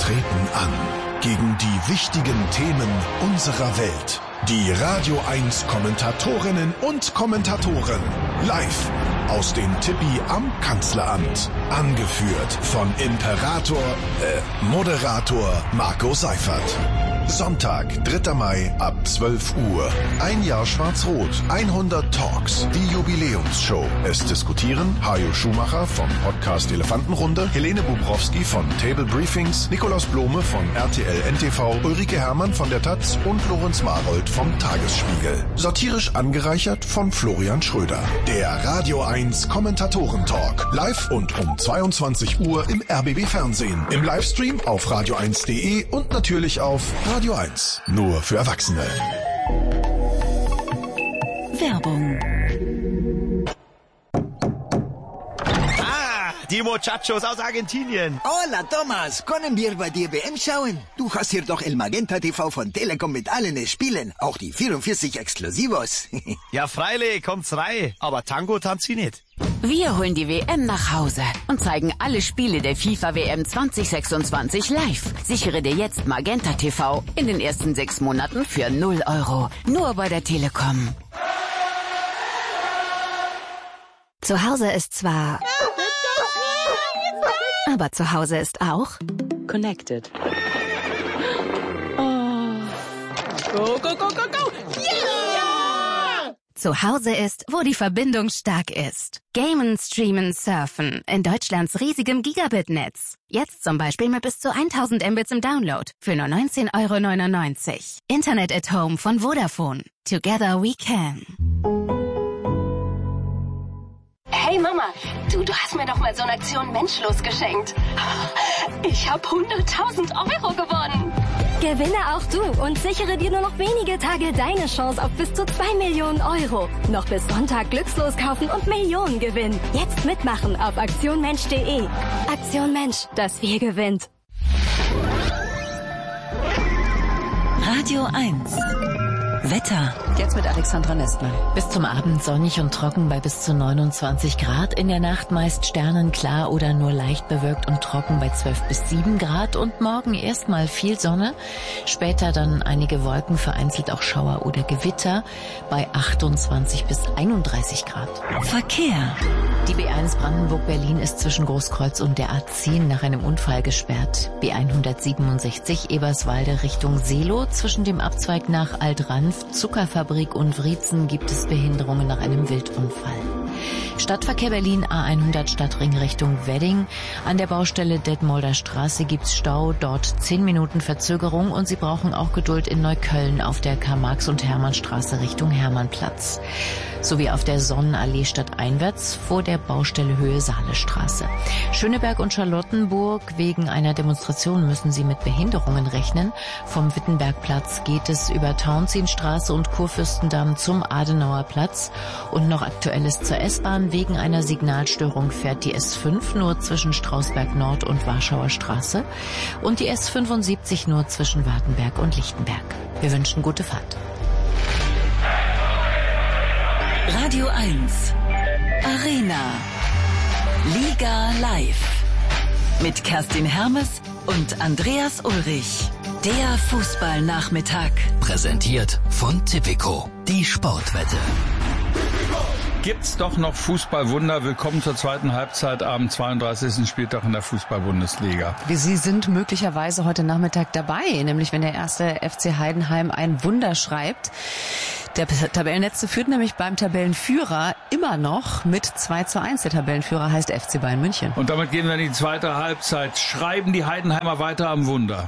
treten an gegen die wichtigen Themen unserer Welt. Die Radio 1 Kommentatorinnen und Kommentatoren live aus dem Tippi am Kanzleramt. Angeführt von Moderator Marco Seifert. Sonntag, 3. Mai ab 12 Uhr. Ein Jahr Schwarz-Rot, 100 Talks, die Jubiläumsshow. Es diskutieren Hajo Schumacher vom Podcast Elefantenrunde, Helene Bubrowski von Table Briefings, Nikolaus Blome von RTL NTV, Ulrike Herrmann von der taz und Lorenz Marold vom Tagesspiegel. Satirisch angereichert von Florian Schröder. Der Radio 1 Kommentatoren-Talk. Live und um 22 Uhr im RBB Fernsehen. Im Livestream auf radio1.de und natürlich auf Radio 1. Nur für Erwachsene. Werbung. Die Muchachos aus Argentinien. Hola, Thomas. Können wir bei dir WM schauen? Du hast hier doch El Magenta TV von Telekom mit allen Spielen. Auch die 44 Exklusivos. Ja, freilich, kommt's rein. Aber Tango tanzt sie nicht. Wir holen die WM nach Hause und zeigen alle Spiele der FIFA WM 2026 live. Sichere dir jetzt Magenta TV in den ersten 6 Monaten für 0 €. Nur bei der Telekom. Zu Hause ist zwar... Aber zu Hause ist auch... Connected. Oh. Go, go, go, go, go! Yeah! Zu Hause ist, wo die Verbindung stark ist. Gamen, streamen, surfen. In Deutschlands riesigem Gigabit-Netz. Jetzt zum Beispiel mit bis zu 1000 Mbits im Download. Für nur 19,99 €. Internet at Home von Vodafone. Together we can. Hey Mama, du hast mir doch mal so eine Aktion Menschlos geschenkt. Ich habe 100.000 € gewonnen. Gewinne auch du und sichere dir nur noch wenige Tage deine Chance auf bis zu 2 Millionen €. Noch bis Sonntag glückslos kaufen und Millionen gewinnen. Jetzt mitmachen auf aktionmensch.de. Aktion Mensch, das Wir gewinnt. Radio 1. Wetter. Jetzt mit Alexandra Nestmann. Bis zum Abend sonnig und trocken bei bis zu 29 Grad. In der Nacht meist sternenklar oder nur leicht bewölkt und trocken bei 12 bis 7 Grad. Und morgen erstmal viel Sonne. Später dann einige Wolken, vereinzelt auch Schauer oder Gewitter bei 28 bis 31 Grad. Verkehr. Die B1 Brandenburg-Berlin ist zwischen Großkreuz und der A10 nach einem Unfall gesperrt. B167 Eberswalde Richtung Seelow zwischen dem Abzweig nach Altranf, Zuckerfabrik und Wriezen gibt es Behinderungen nach einem Wildunfall. Stadtverkehr Berlin A100 Stadtring Richtung Wedding. An der Baustelle Detmolder Straße gibt's Stau, dort 10 Minuten Verzögerung und Sie brauchen auch Geduld in Neukölln auf der Karl-Marx- und Hermannstraße Richtung Hermannplatz. Sowie auf der Sonnenallee stadteinwärts vor der Baustelle Höhe Saalestraße. Schöneberg und Charlottenburg, wegen einer Demonstration müssen Sie mit Behinderungen rechnen. Vom Wittenbergplatz geht es über Tauentzienstraße und Kurfürstendamm zum Adenauerplatz. Und noch Aktuelles zur S-Bahn. Wegen einer Signalstörung fährt die S5 nur zwischen Strausberg Nord und Warschauer Straße und die S75 nur zwischen Wartenberg und Lichtenberg. Wir wünschen gute Fahrt. Radio 1 Arena Liga live mit Kerstin Hermes und Andreas Ulrich. Der Fußballnachmittag. Präsentiert von Tipico, die Sportwette. Gibt's doch noch Fußballwunder. Willkommen zur zweiten Halbzeit am 32. Spieltag in der Fußball-Bundesliga. Sie sind möglicherweise heute Nachmittag dabei, nämlich wenn der erste FC Heidenheim ein Wunder schreibt. Der Tabellenletzte führt nämlich beim Tabellenführer immer noch mit 2:1. Der Tabellenführer heißt FC Bayern München. Und damit gehen wir in die zweite Halbzeit. Schreiben die Heidenheimer weiter am Wunder.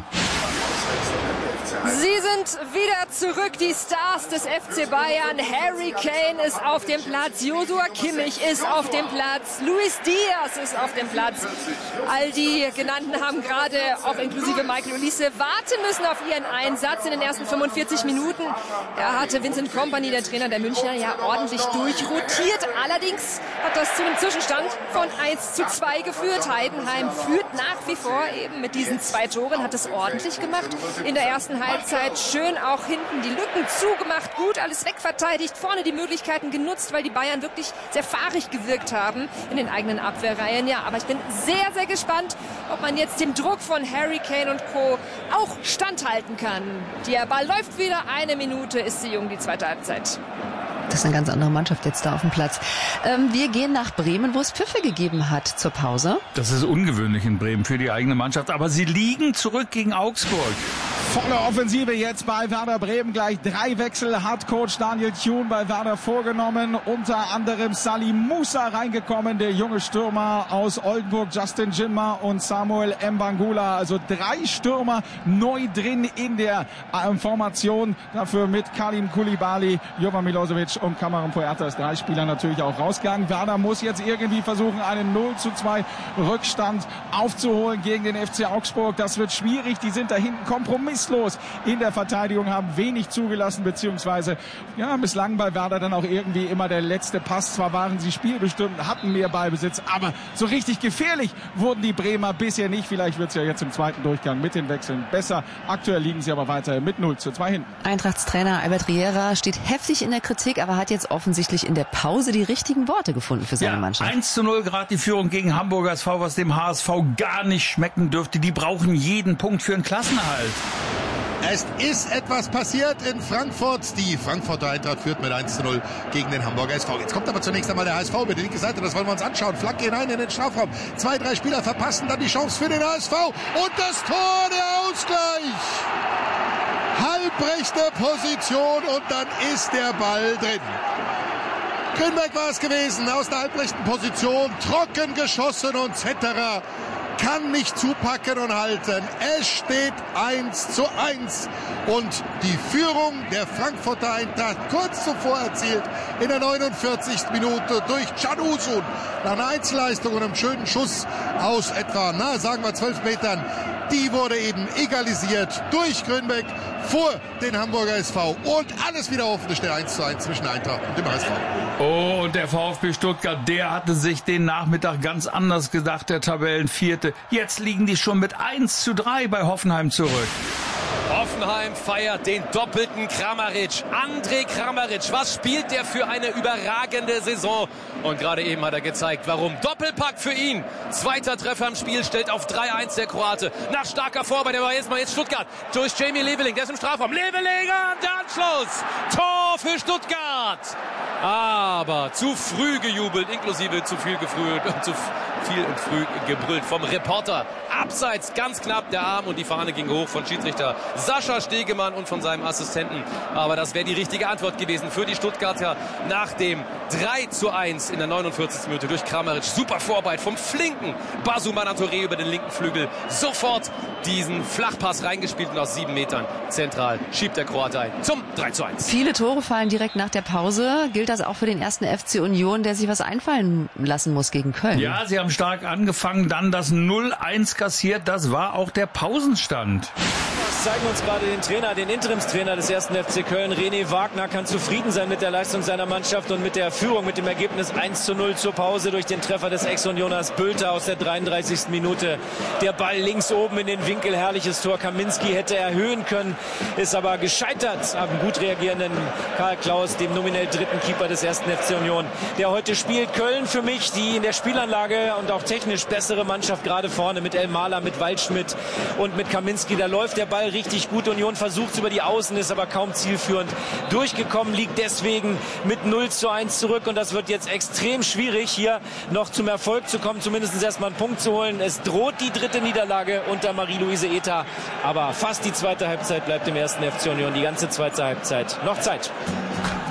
Sie sind wieder zurück, die Stars des FC Bayern. Harry Kane ist auf dem Platz, Joshua Kimmich ist auf dem Platz, Luis Diaz ist auf dem Platz. All die genannten haben gerade, auch inklusive Michael Olise, warten müssen auf ihren Einsatz in den ersten 45 Minuten. Da hatte Vincent Kompany, der Trainer der Münchner, ja ordentlich durchrotiert. Allerdings hat das zu einem Zwischenstand von 1:2 geführt. Heidenheim führt nach wie vor eben mit diesen 2 Toren, hat es ordentlich gemacht in der ersten Halbzeit. schön auch hinten die Lücken zugemacht, gut alles wegverteidigt, vorne die Möglichkeiten genutzt, weil die Bayern wirklich sehr fahrig gewirkt haben in den eigenen Abwehrreihen. Ja, aber ich bin sehr, sehr gespannt, ob man jetzt dem Druck von Harry Kane und Co. auch standhalten kann. Der Ball läuft wieder, 1 Minute ist sie jung, die zweite Halbzeit. Das ist eine ganz andere Mannschaft jetzt da auf dem Platz. Wir gehen nach Bremen, wo es Pfiffe gegeben hat zur Pause. Das ist ungewöhnlich in Bremen für die eigene Mannschaft, aber sie liegen zurück gegen Augsburg. Volle Offensive jetzt bei Werder Bremen. Gleich 3 Wechsel hat Coach Daniel Thune bei Werder vorgenommen. Unter anderem Salim Musa reingekommen, der junge Stürmer aus Oldenburg, Justin Jinma und Samuel Mbangula. Also 3 Stürmer neu drin in der Formation. Dafür mit Kalim Koulibaly, Jovan Milosevic und Cameron Puertas. 3 Spieler natürlich auch rausgegangen. Werder muss jetzt irgendwie versuchen, einen 0:2 Rückstand aufzuholen gegen den FC Augsburg. Das wird schwierig. Die sind da hinten kompromisslos in der Verteidigung, haben wenig zugelassen, beziehungsweise ja, misslang bei Werder dann auch irgendwie immer der letzte Pass. Zwar waren sie spielbestimmt, hatten mehr Ballbesitz, aber so richtig gefährlich wurden die Bremer bisher nicht. Vielleicht wird es ja jetzt im zweiten Durchgang mit den Wechseln besser. Aktuell liegen sie aber weiterhin mit 0:2 hinten. Eintrachtstrainer Albert Riera steht heftig in der Kritik, aber hat jetzt offensichtlich in der Pause die richtigen Worte gefunden für seine Mannschaft. 1:0 gerade die Führung gegen Hamburger SV, was dem HSV gar nicht schmecken dürfte. Die brauchen jeden Punkt für einen Klassenerhalt. Es ist etwas passiert in Frankfurt. Die Frankfurter Eintracht führt mit 1:0 gegen den Hamburger SV. Jetzt kommt aber zunächst einmal der HSV über die linke Seite. Das wollen wir uns anschauen. Flanke hinein in den Strafraum. 2, 3 Spieler verpassen dann die Chance für den HSV. Und das Tor, der Ausgleich. Halbrechte Position und dann ist der Ball drin. Grünberg war es gewesen, aus der halbrechten Position, trocken geschossen und Zetterer kann nicht zupacken und halten. Es steht 1:1 und die Führung der Frankfurter Eintracht kurz zuvor erzielt in der 49. Minute durch Can Uzun. Nach einer Einzelleistung und einem schönen Schuss aus etwa, sagen wir 12 Metern. Die wurde eben egalisiert durch Grünbeck vor den Hamburger SV. Und alles wieder offen. Es steht 1:1 zwischen der Eintracht und dem HSV. Oh, und der VfB Stuttgart, der hatte sich den Nachmittag ganz anders gedacht, der Tabellenvierte. Jetzt liegen die schon mit 1:3 bei Hoffenheim zurück. Hoffenheim feiert den doppelten Kramaric. André Kramaric, was spielt der für eine überragende Saison? Und gerade eben hat er gezeigt, warum. Doppelpack für ihn. 2. Treffer im Spiel, stellt auf 3:1 der Kroate. Nach starker Vorarbeit, der war jetzt Stuttgart. Durch Jamie Leveling, der ist im Strafraum. Leveling und der Anschluss. Tor für Stuttgart. Aber zu früh gejubelt, inklusive zu viel gefrüht und zu viel und früh gebrüllt vom Reporter. Abseits, ganz knapp, der Arm und die Fahne ging hoch von Schiedsrichter Sascha Stegemann und von seinem Assistenten. Aber das wäre die richtige Antwort gewesen für die Stuttgarter nach dem 3:1 in der 49. Minute durch Kramaric. Super Vorarbeit vom flinken Basumana Touré über den linken Flügel. Sofort diesen Flachpass reingespielt und aus 7 Metern zentral schiebt der Kroate ein zum 3:1. Viele Tore fallen direkt nach der Pause. Gilt das auch für den ersten FC Union, der sich was einfallen lassen muss gegen Köln? Ja, sie haben stark angefangen, dann das 0:1 kassiert. Das war auch der Pausenstand. Das zeigen uns gerade den Trainer, den Interimstrainer des 1. FC Köln. René Wagner kann zufrieden sein mit der Leistung seiner Mannschaft und mit der Führung, mit dem Ergebnis 1:0 zur Pause durch den Treffer des Ex-Unioners Bülter aus der 33. Minute. Der Ball links oben in den Winkel, herrliches Tor. Kaminski hätte erhöhen können, ist aber gescheitert am gut reagierenden Karl Klaus, dem nominell 3. Keeper des 1. FC Union, der heute spielt. Köln für mich die in der Spielanlage und auch technisch bessere Mannschaft, gerade vorne mit El Mahler, mit Waldschmidt und mit Kaminski. Da läuft der Ball richtig gut. Union versucht über die Außen, ist aber kaum zielführend durchgekommen, liegt deswegen mit 0:1 zurück und das wird jetzt extrem schwierig, hier noch zum Erfolg zu kommen, zumindest erstmal einen Punkt zu holen. Es droht die 3. Niederlage unter Marie-Louise Eta, aber fast die zweite Halbzeit bleibt im 1. FC Union, die ganze zweite Halbzeit. Noch Zeit.